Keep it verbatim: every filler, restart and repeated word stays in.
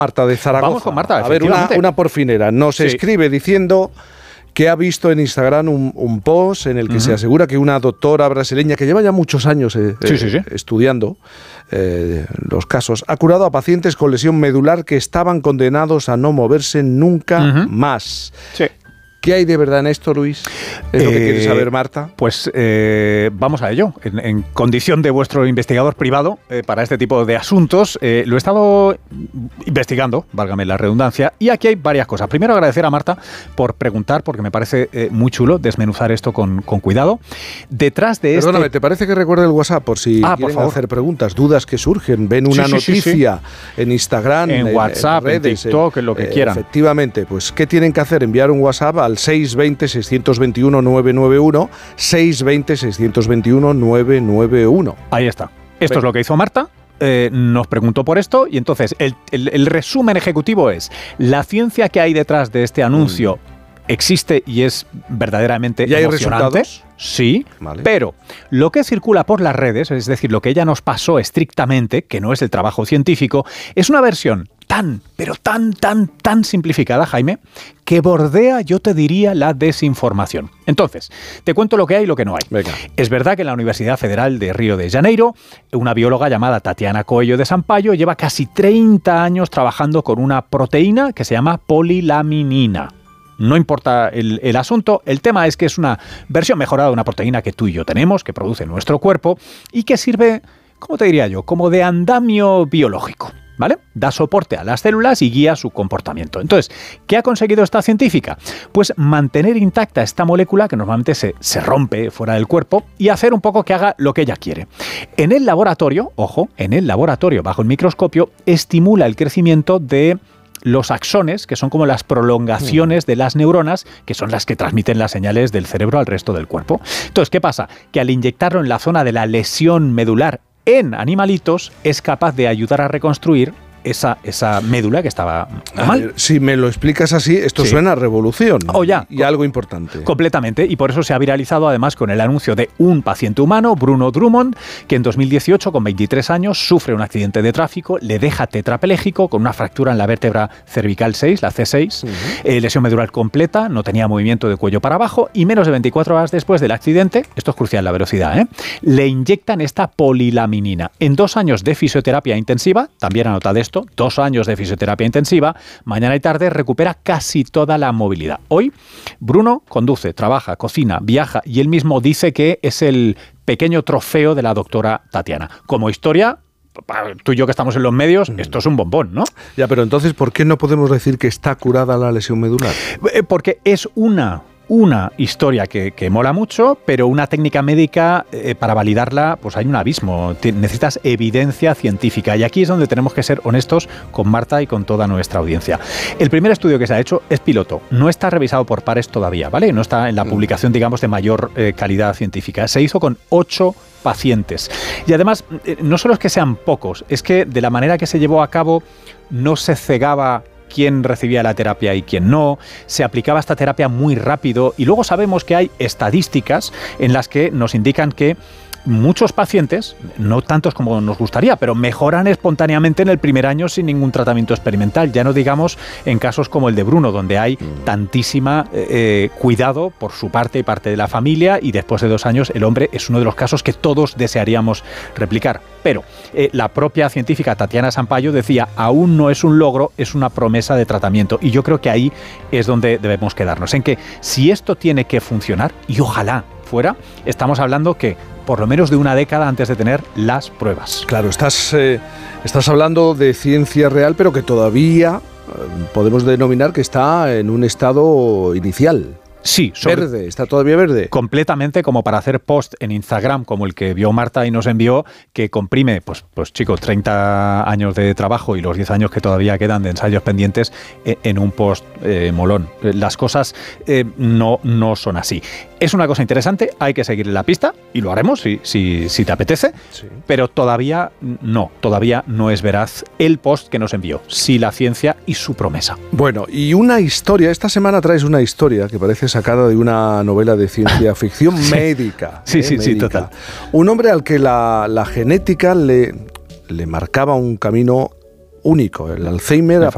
Marta de Zaragoza. Vamos con Marta, a ver, una, una porfinera. Nos sí. escribe diciendo que ha visto en Instagram un, un post en el que uh-huh. se asegura que una doctora brasileña que lleva ya muchos años eh, sí, sí, sí. Eh, estudiando eh, los casos, ha curado a pacientes con lesión medular que estaban condenados a no moverse nunca uh-huh. más. Sí. ¿Qué hay de verdad en esto, Luis? ¿Es eh, lo que quiere saber Marta? Pues eh, vamos a ello. En, en condición de vuestro investigador privado eh, para este tipo de asuntos, eh, lo he estado investigando, válgame la redundancia, y aquí hay varias cosas. Primero, agradecer a Marta por preguntar, porque me parece eh, muy chulo desmenuzar esto con, con cuidado. Detrás de Perdóname, este... ¿te parece que recuerde el WhatsApp por si ah, quieren por hacer preguntas, dudas que surgen? Ven una sí, sí, noticia sí, sí. en Instagram, en, en WhatsApp, en, redes, en TikTok, en lo que eh, quieran. Efectivamente, pues ¿qué tienen que hacer? Enviar un WhatsApp al seis dos cero, seis dos uno, nueve nueve uno, seis dos cero, seis dos uno, nueve nueve uno. Ahí está. Esto Ven. es lo que hizo Marta. Eh, nos preguntó por esto y entonces el, el, el resumen ejecutivo es: la ciencia que hay detrás de este anuncio mm. existe y es verdaderamente ¿Ya hay emocionante. Resultados? Sí, vale. Pero lo que circula por las redes, es decir, lo que ella nos pasó estrictamente, que no es el trabajo científico, es una versión tan, pero tan, tan, tan simplificada, Jaime, que bordea, yo te diría, la desinformación. Entonces, te cuento lo que hay y lo que no hay. Venga. Es verdad que en la Universidad Federal de Río de Janeiro, una bióloga llamada Tatiana Coello de Sampaio lleva casi treinta años trabajando con una proteína que se llama polilaminina. No importa el, el asunto, el tema es que es una versión mejorada de una proteína que tú y yo tenemos, que produce nuestro cuerpo y que sirve, ¿cómo te diría yo?, como de andamio biológico, ¿vale? Da soporte a las células y guía su comportamiento. Entonces, ¿qué ha conseguido esta científica? Pues mantener intacta esta molécula que normalmente se, se rompe fuera del cuerpo y hacer un poco que haga lo que ella quiere. En el laboratorio, ojo, en el laboratorio, bajo el microscopio, estimula el crecimiento de los axones, que son como las prolongaciones de las neuronas, que son las que transmiten las señales del cerebro al resto del cuerpo. Entonces, ¿qué pasa? Que al inyectarlo en la zona de la lesión medular en animalitos, es capaz de ayudar a reconstruir esa, esa médula que estaba mal. Ver, si me lo explicas así, esto sí. suena a revolución. Oh, ya. Y algo importante. Completamente. Y por eso se ha viralizado además con el anuncio de un paciente humano, Bruno Drummond, que en dos mil dieciocho, con veintitrés años, sufre un accidente de tráfico, le deja tetrapléjico con una fractura en la vértebra cervical seis, la C seis, uh-huh. eh, lesión medular completa, no tenía movimiento de cuello para abajo y menos de veinticuatro horas después del accidente, esto es crucial la velocidad, ¿eh? le inyectan esta polilaminina. En dos años de fisioterapia intensiva, también anotad esto, dos años de fisioterapia intensiva, mañana y tarde recupera casi toda la movilidad. Hoy, Bruno conduce, trabaja, cocina, viaja y él mismo dice que es el pequeño trofeo de la doctora Tatiana. Como historia, tú y yo que estamos en los medios, esto es un bombón, ¿no? Ya, pero entonces, ¿por qué no podemos decir que está curada la lesión medular? Porque es una... Una historia que, que mola mucho, pero una técnica médica, eh, para validarla, pues hay un abismo. Te, necesitas evidencia científica. Y aquí es donde tenemos que ser honestos con Marta y con toda nuestra audiencia. El primer estudio que se ha hecho es piloto. No está revisado por pares todavía, ¿vale? No está en la publicación, digamos, de mayor eh, calidad científica. Se hizo con ocho pacientes. Y además, eh, no solo es que sean pocos, es que de la manera que se llevó a cabo no se cegaba quién recibía la terapia y quién no, se aplicaba esta terapia muy rápido y luego sabemos que hay estadísticas en las que nos indican que muchos pacientes, no tantos como nos gustaría, pero mejoran espontáneamente en el primer año sin ningún tratamiento experimental. Ya no digamos en casos como el de Bruno, donde hay tantísima eh, cuidado por su parte y parte de la familia, y después de dos años el hombre es uno de los casos que todos desearíamos replicar. Pero eh, la propia científica Tatiana Sampaio decía, aún no es un logro, es una promesa de tratamiento. Y yo creo que ahí es donde debemos quedarnos, en que si esto tiene que funcionar, y ojalá fuera, estamos hablando que por lo menos de una década antes de tener las pruebas. Claro, estás, eh, estás hablando de ciencia real, pero que todavía eh, podemos denominar que está en un estado inicial. Sí, sobre, verde, está todavía verde. Completamente, como para hacer post en Instagram, como el que vio Marta y nos envió, que comprime, pues, pues chicos, treinta años de trabajo y los diez años que todavía quedan de ensayos pendientes en, en un post eh, molón. Las cosas eh, no, no son así. Es una cosa interesante, hay que seguir la pista y lo haremos si, si, si te apetece, sí. Pero todavía no, todavía no es veraz el post que nos envió. Sí, la ciencia y su promesa. Bueno, y una historia, esta semana traes una historia que parece sacada de una novela de ciencia ficción sí. médica. Sí, eh, sí, médica. sí, total. Un hombre al que la, la genética le, le marcaba un camino único. El Alzheimer